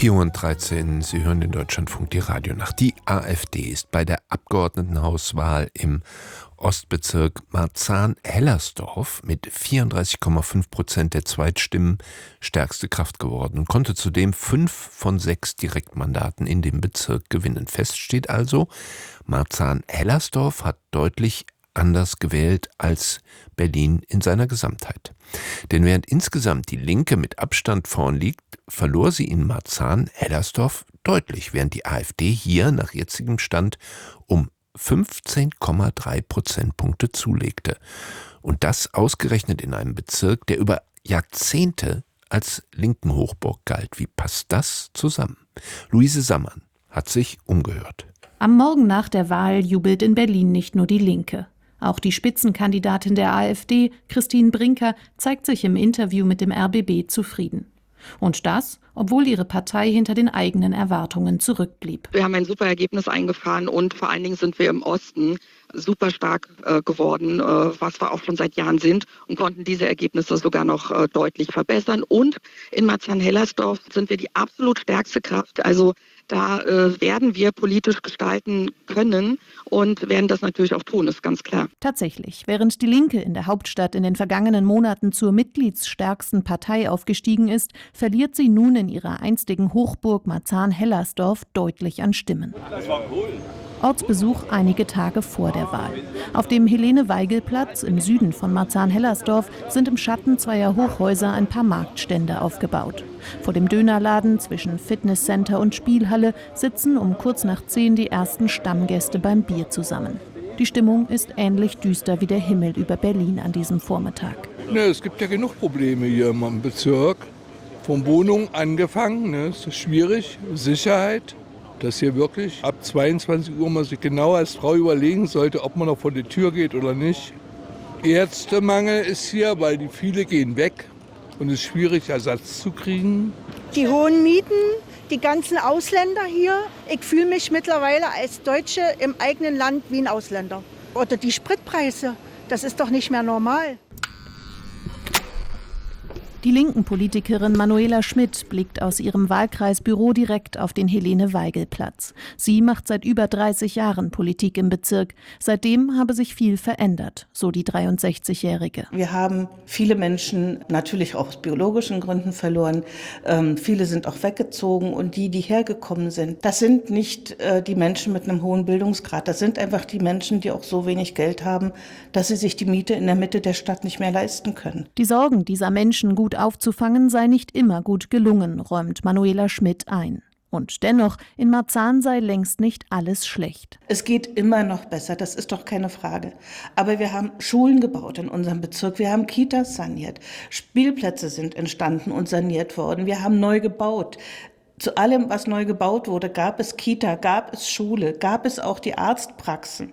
4:13 Uhr, Sie hören den Deutschlandfunk, die Radionacht. Die AfD ist bei der Abgeordnetenhauswahl im Ostbezirk Marzahn-Hellersdorf mit 34,5% der Zweitstimmen stärkste Kraft geworden und konnte zudem 5 von 6 Direktmandaten in dem Bezirk gewinnen. Fest steht also, Marzahn-Hellersdorf hat deutlich anders gewählt als Berlin in seiner Gesamtheit. Denn während insgesamt die Linke mit Abstand vorn liegt, verlor sie in Marzahn-Hellersdorf deutlich, während die AfD hier nach jetzigem Stand um 15,3 Prozentpunkte zulegte. Und das ausgerechnet in einem Bezirk, der über Jahrzehnte als linken Hochburg galt. Wie passt das zusammen? Luise Sammann hat sich umgehört. Am Morgen nach der Wahl jubelt in Berlin nicht nur die Linke. Auch die Spitzenkandidatin der AfD, Christine Brinker, zeigt sich im Interview mit dem RBB zufrieden. Und das, obwohl ihre Partei hinter den eigenen Erwartungen zurückblieb. Wir haben ein super Ergebnis eingefahren und vor allen Dingen sind wir im Osten super stark geworden, was wir auch schon seit Jahren sind, und konnten diese Ergebnisse sogar noch deutlich verbessern. Und in Marzahn-Hellersdorf sind wir die absolut stärkste Kraft. Also da werden wir politisch gestalten können und werden das natürlich auch tun, ist ganz klar. Tatsächlich, während die Linke in der Hauptstadt in den vergangenen Monaten zur mitgliedsstärksten Partei aufgestiegen ist, verliert sie nun in ihrer einstigen Hochburg Marzahn-Hellersdorf deutlich an Stimmen. Das war cool. Ortsbesuch einige Tage vor der Wahl. Auf dem Helene-Weigel-Platz im Süden von Marzahn-Hellersdorf sind im Schatten zweier Hochhäuser ein paar Marktstände aufgebaut. Vor dem Dönerladen zwischen Fitnesscenter und Spielhalle sitzen um kurz nach 10 die ersten Stammgäste beim Bier zusammen. Die Stimmung ist ähnlich düster wie der Himmel über Berlin an diesem Vormittag. Es gibt ja genug Probleme hier im Bezirk. Von Wohnungen angefangen, es ist schwierig, Sicherheit. Dass hier wirklich ab 22 Uhr man sich genau als Frau überlegen sollte, ob man noch vor die Tür geht oder nicht. Ärztemangel ist hier, weil die viele gehen weg und es ist schwierig, Ersatz zu kriegen. Die hohen Mieten, die ganzen Ausländer hier. Ich fühle mich mittlerweile als Deutsche im eigenen Land wie ein Ausländer. Oder die Spritpreise, das ist doch nicht mehr normal. Die linken Politikerin Manuela Schmidt blickt aus ihrem Wahlkreisbüro direkt auf den Helene-Weigel-Platz. Sie macht seit über 30 Jahren Politik im Bezirk. Seitdem habe sich viel verändert, so die 63-Jährige. Wir haben viele Menschen natürlich auch aus biologischen Gründen verloren. Viele sind auch weggezogen und die hergekommen sind, das sind nicht die Menschen mit einem hohen Bildungsgrad. Das sind einfach die Menschen, die auch so wenig Geld haben, dass sie sich die Miete in der Mitte der Stadt nicht mehr leisten können. Die Sorgen dieser Menschen gut aufzufangen sei nicht immer gut gelungen, räumt Manuela Schmidt ein. Und dennoch, in Marzahn sei längst nicht alles schlecht. Es geht immer noch besser, das ist doch keine Frage. Aber wir haben Schulen gebaut in unserem Bezirk, wir haben Kitas saniert, Spielplätze sind entstanden und saniert worden, wir haben neu gebaut. Zu allem, was neu gebaut wurde, gab es Kita, gab es Schule, gab es auch die Arztpraxen.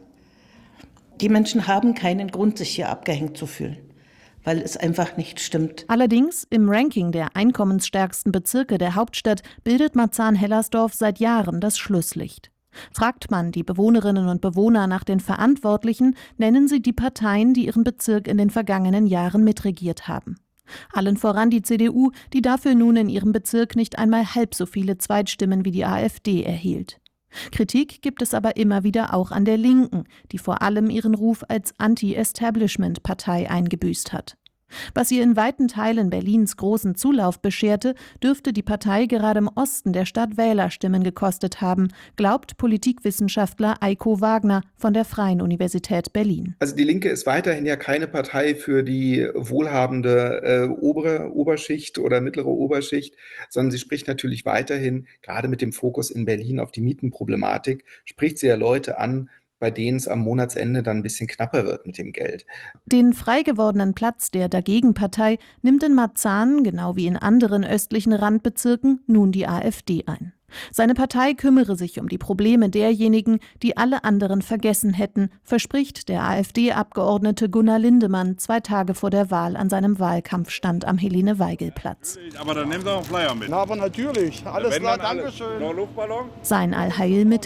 Die Menschen haben keinen Grund, sich hier abgehängt zu fühlen, weil es einfach nicht stimmt. Allerdings, im Ranking der einkommensstärksten Bezirke der Hauptstadt bildet Marzahn-Hellersdorf seit Jahren das Schlusslicht. Fragt man die Bewohnerinnen und Bewohner nach den Verantwortlichen, nennen sie die Parteien, die ihren Bezirk in den vergangenen Jahren mitregiert haben. Allen voran die CDU, die dafür nun in ihrem Bezirk nicht einmal halb so viele Zweitstimmen wie die AfD erhielt. Kritik gibt es aber immer wieder auch an der Linken, die vor allem ihren Ruf als Anti-Establishment-Partei eingebüßt hat. Was ihr in weiten Teilen Berlins großen Zulauf bescherte, dürfte die Partei gerade im Osten der Stadt Wählerstimmen gekostet haben, glaubt Politikwissenschaftler Eiko Wagner von der Freien Universität Berlin. Also die Linke ist weiterhin ja keine Partei für die wohlhabende obere Oberschicht oder mittlere Oberschicht, sondern sie spricht natürlich weiterhin, gerade mit dem Fokus in Berlin auf die Mietenproblematik, spricht sie ja Leute an, bei denen es am Monatsende dann ein bisschen knapper wird mit dem Geld. Den frei gewordenen Platz der Dagegenpartei nimmt in Marzahn, genau wie in anderen östlichen Randbezirken, nun die AfD ein. Seine Partei kümmere sich um die Probleme derjenigen, die alle anderen vergessen hätten, verspricht der AfD-Abgeordnete Gunnar Lindemann 2 Tage vor der Wahl an seinem Wahlkampfstand am Helene-Weigel-Platz. Aber dann nehmt doch einen Flyer mit. Na, aber natürlich. Alles klar, danke schön. Noch Luftballon? Sein Allheilmittel?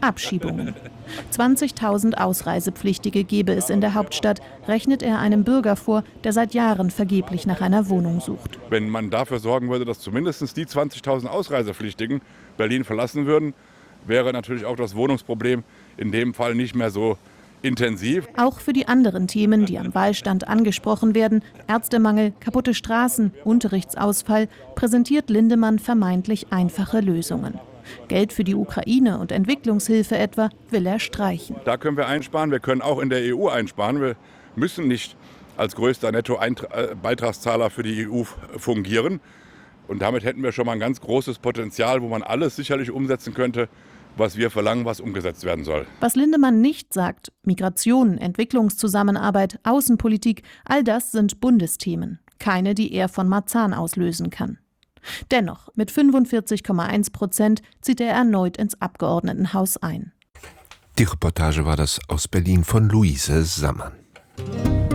Abschiebungen. 20.000 Ausreisepflichtige gebe es in der Hauptstadt, rechnet er einem Bürger vor, der seit Jahren vergeblich nach einer Wohnung sucht. Wenn man dafür sorgen würde, dass zumindest die 20.000 Ausreisepflichtigen Berlin verlassen würden, wäre natürlich auch das Wohnungsproblem in dem Fall nicht mehr so intensiv. Auch für die anderen Themen, die am Wahlstand angesprochen werden, Ärztemangel, kaputte Straßen, Unterrichtsausfall, präsentiert Lindemann vermeintlich einfache Lösungen. Geld für die Ukraine und Entwicklungshilfe etwa will er streichen. Da können wir einsparen, wir können auch in der EU einsparen. Wir müssen nicht als größter Netto-Beitragszahler für die EU fungieren. Und damit hätten wir schon mal ein ganz großes Potenzial, wo man alles sicherlich umsetzen könnte, was wir verlangen, was umgesetzt werden soll. Was Lindemann nicht sagt, Migration, Entwicklungszusammenarbeit, Außenpolitik, all das sind Bundesthemen. Keine, die er von Marzahn auslösen kann. Dennoch, mit 45,1% zieht er erneut ins Abgeordnetenhaus ein. Die Reportage war das aus Berlin von Luise Sammann.